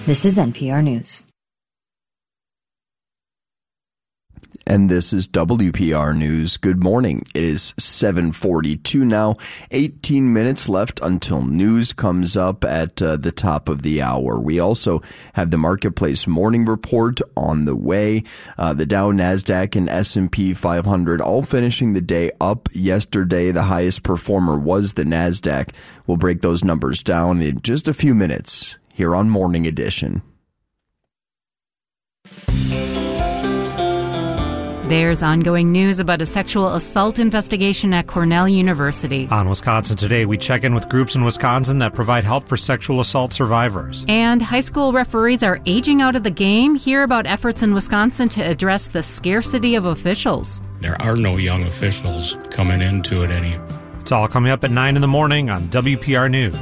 This is NPR News. And this is WPR News. Good morning. It is 7:42 now. 18 minutes left until news comes up at the top of the hour. We also have the Marketplace Morning Report on the way. The Dow, NASDAQ, and S&P 500 all finishing the day up yesterday. The highest performer was the NASDAQ. We'll break those numbers down in just a few minutes here on Morning Edition. There's ongoing news about a sexual assault investigation at Cornell University. On Wisconsin Today, we check in with groups in Wisconsin that provide help for sexual assault survivors. And high school referees are aging out of the game. Hear about efforts in Wisconsin to address the scarcity of officials. There are no young officials coming into it any. It's all coming up at 9 in the morning on WPR News.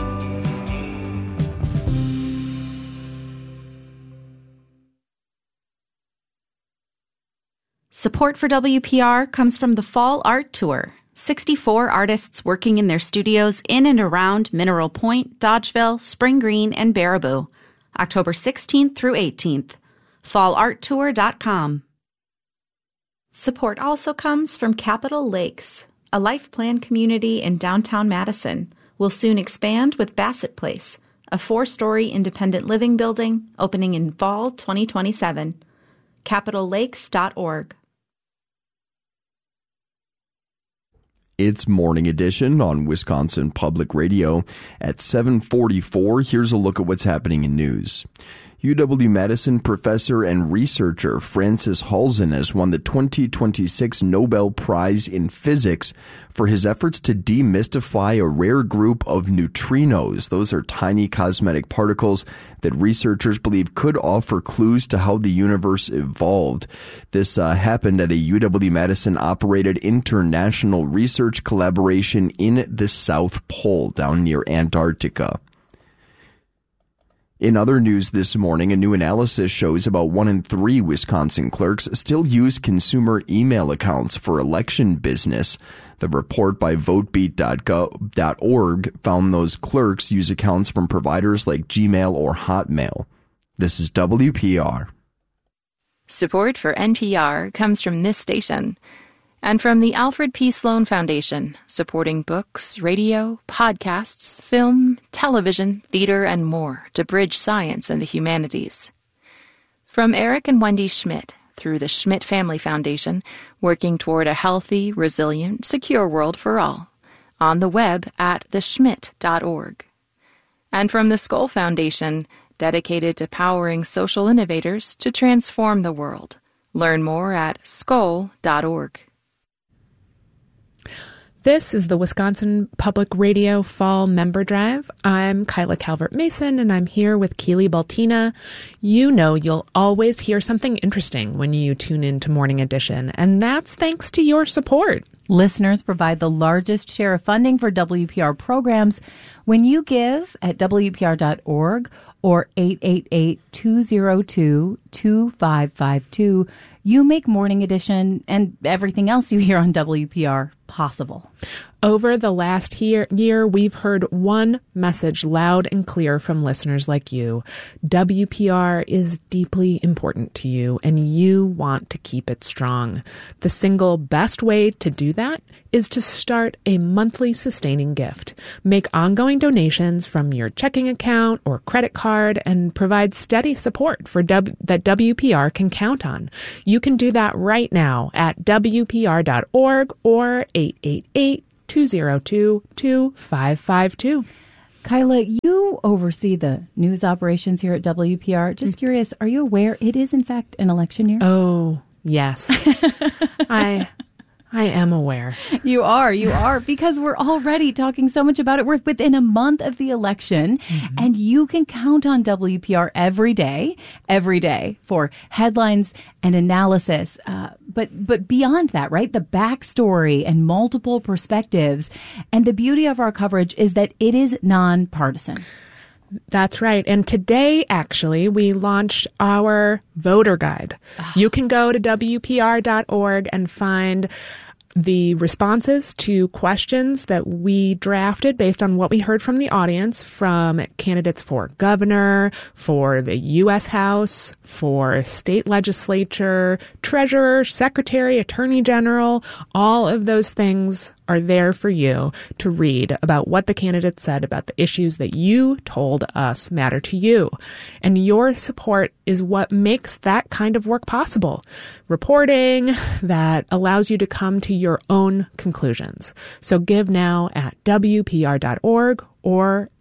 Support for WPR comes from the Fall Art Tour. 64 artists working in their studios in and around Mineral Point, Dodgeville, Spring Green, and Baraboo. October 16th through 18th. fallarttour.com. Support also comes from Capitol Lakes, a life plan community in downtown Madison. Will soon expand with Bassett Place, a 4-story independent living building opening in fall 2027. CapitolLakes.org. It's Morning Edition on Wisconsin Public Radio. At 7:44, here's a look at what's happening in news. UW-Madison professor and researcher Francis Halzen has won the 2026 Nobel Prize in Physics for his efforts to demystify a rare group of neutrinos. Those are tiny cosmetic particles that researchers believe could offer clues to how the universe evolved. This happened at a UW-Madison operated international research collaboration in the South Pole, down near Antarctica. In other news this morning, a new analysis shows about 1 in 3 Wisconsin clerks still use consumer email accounts for election business. The report by votebeat.org found those clerks use accounts from providers like Gmail or Hotmail. This is WPR. Support for NPR comes from this station and from the Alfred P. Sloan Foundation, supporting books, radio, podcasts, film, television, theater, and more to bridge science and the humanities. From Eric and Wendy Schmidt, through the Schmidt Family Foundation, working toward a healthy, resilient, secure world for all, on the web at theschmidt.org. And from the Skoll Foundation, dedicated to powering social innovators to transform the world. Learn more at skoll.org. This is the Wisconsin Public Radio Fall Member Drive. I'm Kyla Calvert-Mason, and I'm here with Keely Baltina. You know you'll always hear something interesting when you tune into Morning Edition, and that's thanks to your support. Listeners provide the largest share of funding for WPR programs. When you give at WPR.org or 888-202-2552, you make Morning Edition and everything else you hear on WPR possible. Over the last year, we've heard one message loud and clear from listeners like you. WPR is deeply important to you, and you want to keep it strong. The single best way to do that is to start a monthly sustaining gift. Make ongoing donations from your checking account or credit card and provide steady support for that WPR can count on. You can do that right now at WPR.org or 888-202-2552. Kyla, you oversee the news operations here at WPR. Just curious, are you aware it is, in fact, an election year? Oh, yes. I am aware. You are, because we're already talking so much about it. We're within a month of the election, and you can count on WPR every day for headlines and analysis. But beyond that, right, the backstory and multiple perspectives. And the beauty of our coverage is that it is nonpartisan. That's right. And today, actually, we launched our voter guide. You can go to WPR.org and find the responses to questions that we drafted based on what we heard from the audience, from candidates for governor, for the U.S. House, for state legislature, treasurer, secretary, attorney general. All of those things are there for you to read about what the candidates said about the issues that you told us matter to you. And your support is what makes that kind of work possible. Reporting that allows you to come to your own conclusions. So give now at WPR.org or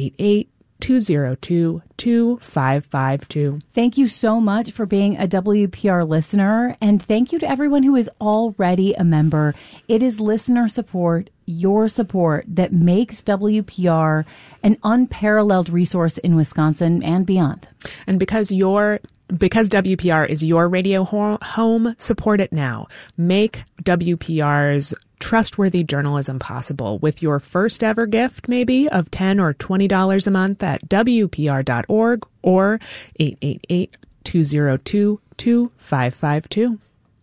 888-202-2552. Thank you so much for being a WPR listener, and thank you to everyone who is already a member. It is listener support, your support, that makes WPR an unparalleled resource in Wisconsin and beyond. And because WPR is your radio home, support it now. Make WPR's trustworthy journalism possible with your first ever gift, maybe, of $10 or $20 a month at WPR.org or 888-202-2552.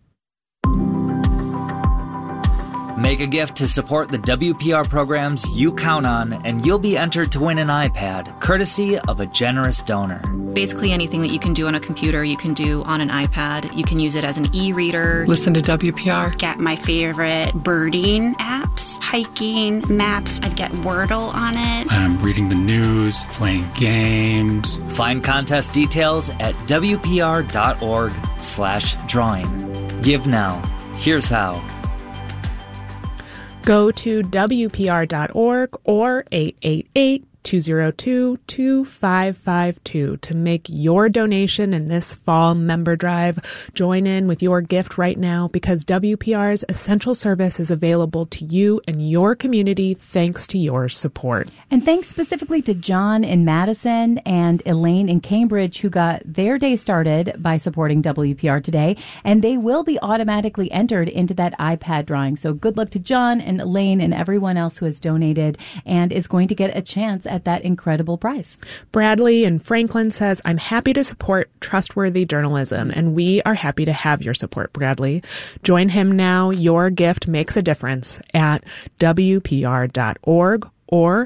Make a gift to support the WPR programs you count on, and you'll be entered to win an iPad, courtesy of a generous donor. Basically anything that you can do on a computer, you can do on an iPad. You can use it as an e-reader. Listen to WPR. Get my favorite birding apps, hiking, maps. I'd get Wordle on it. I'm reading the news, playing games. Find contest details at WPR.org/drawing. Give now. Here's how. Go to WPR.org or 888-202-2552 to make your donation in this fall member drive. Join in with your gift right now, because WPR's essential service is available to you and your community thanks to your support. And thanks specifically to John in Madison and Elaine in Cambridge, who got their day started by supporting WPR today, and they will be automatically entered into that iPad drawing. So good luck to John and Elaine and everyone else who has donated and is going to get a chance at that incredible prize. Bradley in Franklin says, I'm happy to support trustworthy journalism, and we are happy to have your support, Bradley. Join him now. Your gift makes a difference at WPR.org or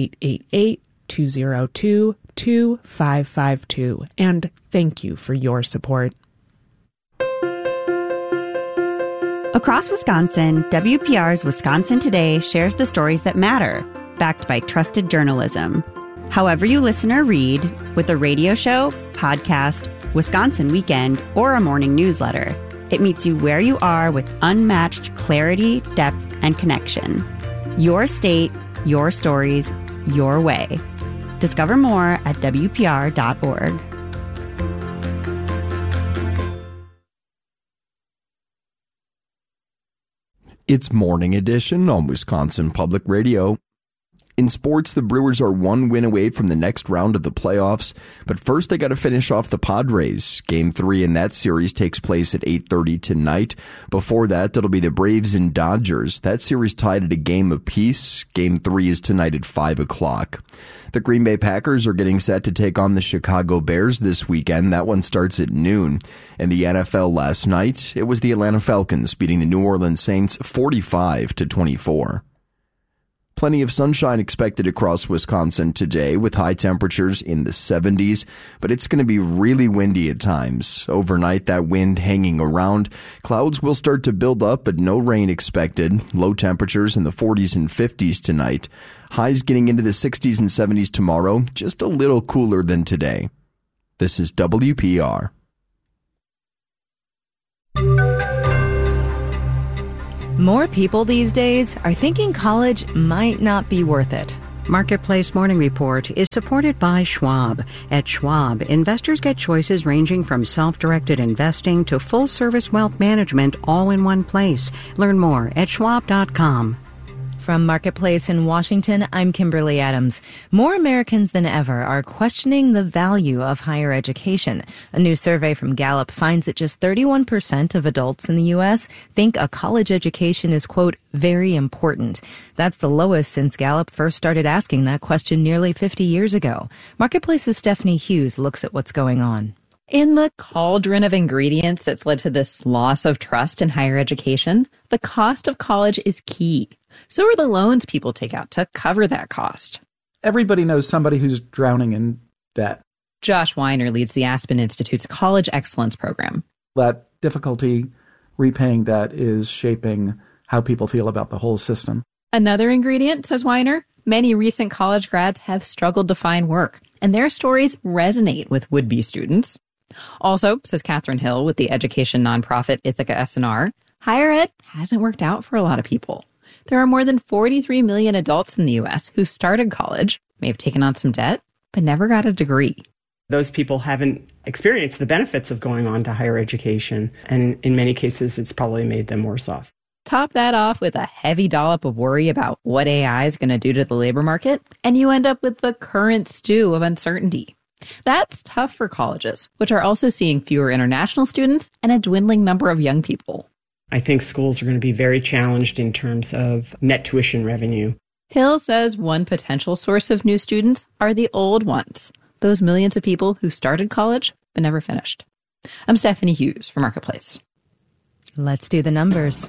888-202-2552. And thank you for your support. Across Wisconsin, WPR's Wisconsin Today shares the stories that matter, backed by trusted journalism. However you listen or read, with a radio show, podcast, Wisconsin Weekend, or a morning newsletter, it meets you where you are with unmatched clarity, depth, and connection. Your state, your stories, your way. Discover more at WPR.org. It's Morning Edition on Wisconsin Public Radio. In sports, the Brewers are one win away from the next round of the playoffs, but first they got to finish off the Padres. Game 3 in that series takes place at 8:30 tonight. Before that, that'll be the Braves and Dodgers. That series tied at a game apiece. Game 3 is tonight at 5 o'clock. The Green Bay Packers are getting set to take on the Chicago Bears this weekend. That one starts at noon. In the NFL last night, it was the Atlanta Falcons beating the New Orleans Saints 45-24. Plenty of sunshine expected across Wisconsin today, with high temperatures in the 70s, but it's going to be really windy at times. Overnight, that wind hanging around. Clouds will start to build up, but no rain expected. Low temperatures in the 40s and 50s tonight. Highs getting into the 60s and 70s tomorrow, just a little cooler than today. This is WPR. More people these days are thinking college might not be worth it. Marketplace Morning Report is supported by Schwab. At Schwab, investors get choices ranging from self-directed investing to full-service wealth management all in one place. Learn more at schwab.com. From Marketplace in Washington, I'm Kimberly Adams. More Americans than ever are questioning the value of higher education. A new survey from Gallup finds that just 31% of adults in the U.S. think a college education is, quote, very important. That's the lowest since Gallup first started asking that question nearly 50 years ago. Marketplace's Stephanie Hughes looks at what's going on. In the cauldron of ingredients that's led to this loss of trust in higher education, the cost of college is key. So are the loans people take out to cover that cost. Everybody knows somebody who's drowning in debt. Josh Weiner leads the Aspen Institute's College Excellence Program. That difficulty repaying debt is shaping how people feel about the whole system. Another ingredient, says Weiner, many recent college grads have struggled to find work, and their stories resonate with would-be students. Also, says Catherine Hill with the education nonprofit Ithaca S&R, higher ed hasn't worked out for a lot of people. There are more than 43 million adults in the U.S. who started college, may have taken on some debt, but never got a degree. Those people haven't experienced the benefits of going on to higher education, and in many cases, it's probably made them worse off. Top that off with a heavy dollop of worry about what AI is going to do to the labor market, and you end up with the current stew of uncertainty. That's tough for colleges, which are also seeing fewer international students and a dwindling number of young people. I think schools are going to be very challenged in terms of net tuition revenue. Hill says one potential source of new students are the old ones, those millions of people who started college but never finished. I'm Stephanie Hughes for Marketplace. Let's do the numbers.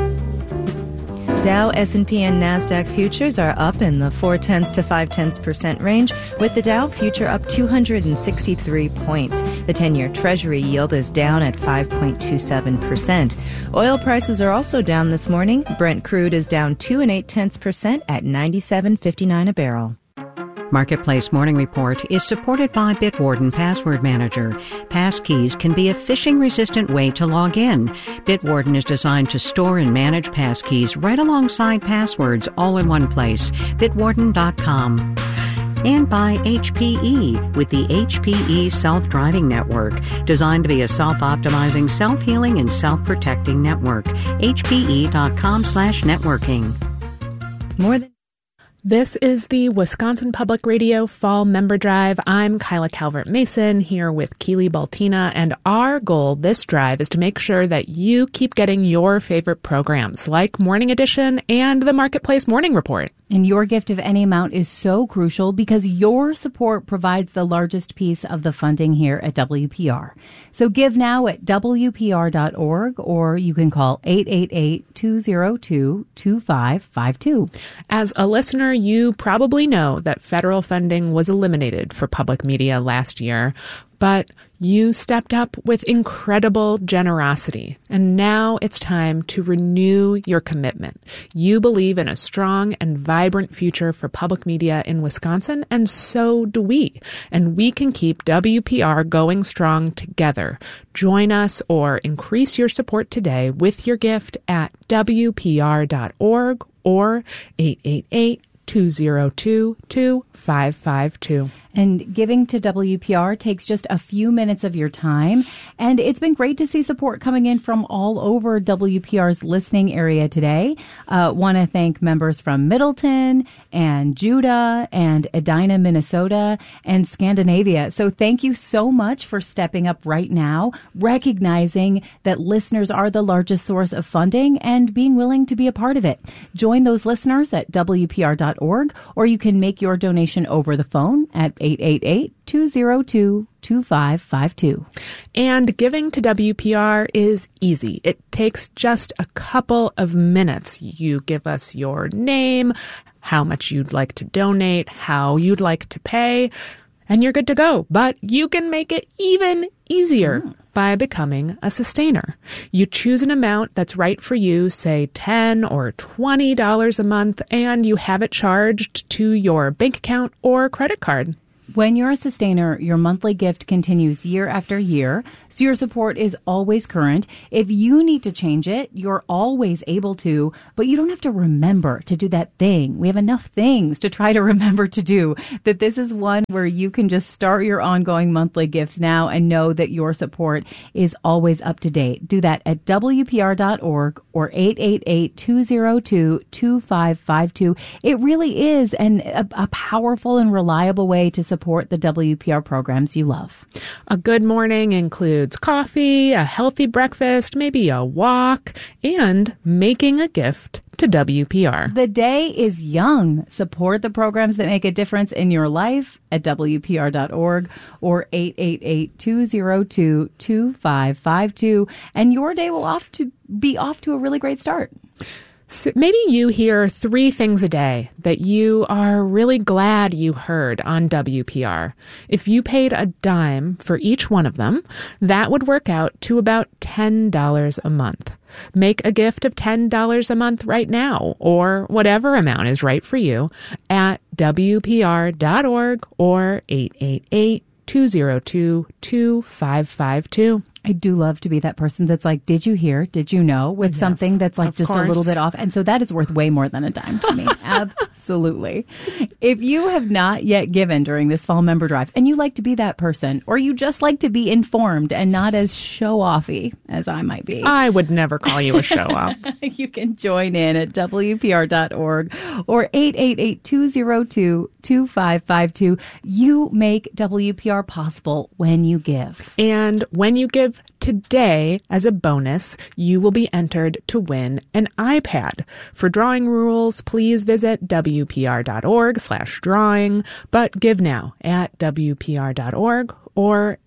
Dow, S&P, and NASDAQ futures are up in the 0.4 to 0.5% range, with the Dow future up 263 points. The 10-year Treasury yield is down at 5.27%. Oil prices are also down this morning. Brent crude is down 2.8% at $97.59 a barrel. Marketplace Morning Report is supported by Bitwarden Password Manager. Passkeys can be a phishing-resistant way to log in. Bitwarden is designed to store and manage passkeys right alongside passwords all in one place. Bitwarden.com. And by HPE with the HPE Self-Driving Network, designed to be a self-optimizing, self-healing, and self-protecting network. HPE.com/networking. More than This is the Wisconsin Public Radio Fall Member Drive. I'm Kyla Calvert-Mason here with Keely Baltina, and our goal this drive is to make sure that you keep getting your favorite programs like Morning Edition and the Marketplace Morning Report. And your gift of any amount is so crucial because your support provides the largest piece of the funding here at WPR. So give now at WPR.org, or you can call 888-202-2552. As a listener, you probably know that federal funding was eliminated for public media last year, but you stepped up with incredible generosity, and now it's time to renew your commitment. You believe in a strong and vibrant future for public media in Wisconsin, and so do we. And we can keep WPR going strong together. Join us or increase your support today with your gift at WPR.org or 888-202-2552. And giving to WPR takes just a few minutes of your time. And it's been great to see support coming in from all over WPR's listening area today. Want to thank members from Middleton and Judah and Edina, Minnesota, and Scandinavia. So thank you so much for stepping up right now, recognizing that listeners are the largest source of funding and being willing to be a part of it. Join those listeners at WPR.org, or you can make your donation over the phone at 888-202-2552. And giving to WPR is easy. It takes just a couple of minutes. You give us your name, how much you'd like to donate, how you'd like to pay, and you're good to go. But you can make it even easier by becoming a sustainer. You choose an amount that's right for you, say $10 or $20 a month, and you have it charged to your bank account or credit card. When you're a sustainer, your monthly gift continues year after year, so your support is always current. If you need to change it, you're always able to, but you don't have to remember to do that thing. We have enough things to try to remember to do, that this is one where you can just start your ongoing monthly gifts now and know that your support is always up to date. Do that at WPR.org or 888-202-2552. It really is a powerful and reliable way to support support the WPR programs you love. A good morning includes coffee, a healthy breakfast, maybe a walk, and making a gift to WPR. The day is young. Support the programs that make a difference in your life at WPR.org or 888-202-2552, and your day will be off to a really great start. So maybe you hear 3 things a day that you are really glad you heard on WPR. If you paid a dime for each one of them, that would work out to about $10 a month. Make a gift of $10 a month right now, or whatever amount is right for you, at WPR.org or 888-202-2552. I do love to be that person that's like, did you hear? Did you know? With something that's like just a little bit off. And so that is worth way more than a dime to me. Absolutely. If you have not yet given during this fall member drive and you like to be that person, or you just like to be informed and not as show-offy as I might be. I would never call you a show-off. You can join in at WPR.org or 888-202-2552. You make WPR possible when you give. And when you give today, as a bonus, you will be entered to win an iPad. For drawing rules, please visit WPR.org/drawing, but give now at WPR.org or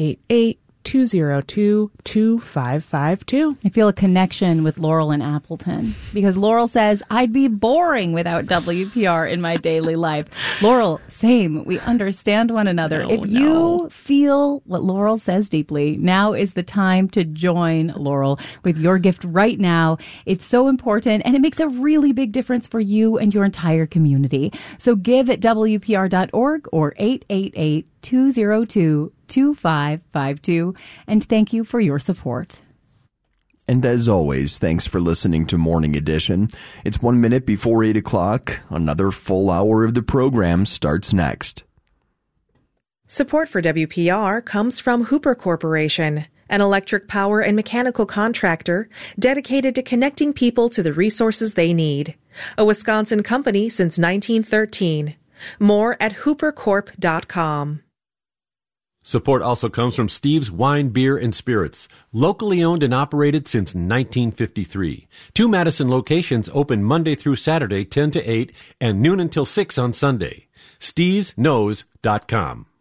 888-202-2552. I feel a connection with Laurel and Appleton because Laurel says, I'd be boring without WPR in my daily life. Laurel, same. We understand one another. If you feel what Laurel says deeply, now is the time to join Laurel with your gift right now. It's so important, and it makes a really big difference for you and your entire community. So give at WPR.org or 888-202-2552, and thank you for your support. And as always, thanks for listening to Morning Edition. It's 1 minute before 8 o'clock. Another full hour of the program starts next. Support for WPR comes from Hooper Corporation, an electric power and mechanical contractor dedicated to connecting people to the resources they need. A Wisconsin company since 1913. More at hoopercorp.com. Support also comes from Steve's Wine, Beer, and Spirits, locally owned and operated since 1953. 2 Madison locations open Monday through Saturday, 10 to 8, and noon until 6 on Sunday. StevesKnows.com.